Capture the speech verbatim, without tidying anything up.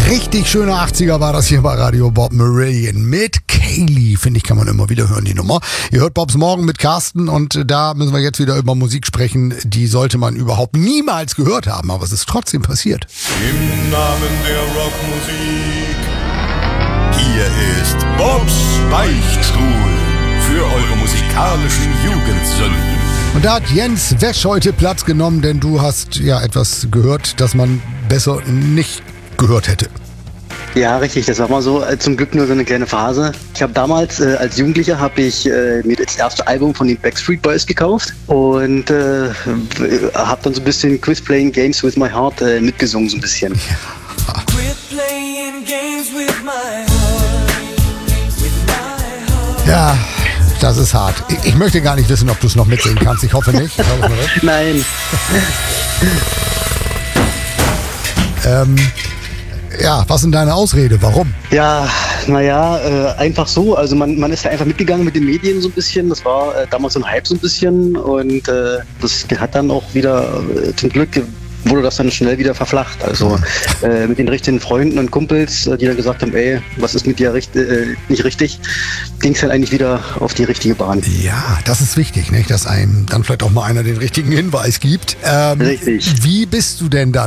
Richtig schöne achtziger war das hier bei Radio Bob Marillion mit Kaylee, finde ich, kann man immer wieder hören, die Nummer. Ihr hört Bobs Morgen mit Carsten und da müssen wir jetzt wieder über Musik sprechen, die sollte man überhaupt niemals gehört haben, aber es ist trotzdem passiert. Im Namen der Rockmusik, hier ist Bobs Beichtstuhl für eure musikalischen Jugendsünden. Und da hat Jens Wesch heute Platz genommen, denn du hast ja etwas gehört, das man besser nicht gehört hätte. Ja, richtig. Das war mal so äh, zum Glück nur so eine kleine Phase. Ich habe damals äh, als Jugendlicher habe ich äh, mir das erste Album von den Backstreet Boys gekauft und äh, habe dann so ein bisschen Quit Playing Games with My Heart äh, mitgesungen so ein bisschen. Ja. Quit playing games with my heart, with my heart. Ja, das ist hart. Ich, ich möchte gar nicht wissen, ob du es noch mitsingen kannst. Ich hoffe nicht. Ich hoffe nicht. Nein. ähm, ja, was ist denn deine Ausrede? Warum? Ja, naja, äh, einfach so. Also man, man ist ja einfach mitgegangen mit den Medien so ein bisschen. Das war äh, damals so ein Hype so ein bisschen und äh, das hat dann auch wieder äh, zum Glück wurde das dann schnell wieder verflacht. Also äh, mit den richtigen Freunden und Kumpels, äh, die dann gesagt haben, ey, was ist mit dir richt äh, nicht richtig, ging es dann eigentlich wieder auf die richtige Bahn. Ja, das ist wichtig, nicht? Dass einem dann vielleicht auch mal einer den richtigen Hinweis gibt. Ähm, Richtig. Wie bist du denn dann